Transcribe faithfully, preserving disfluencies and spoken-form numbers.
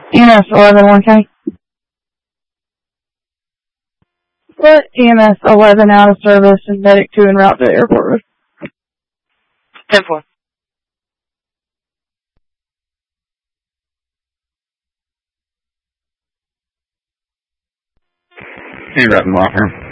E M S eleven one K. Put E M S eleven out of service and medic two en route to airport road. ten four. Hey, Rotten Walker.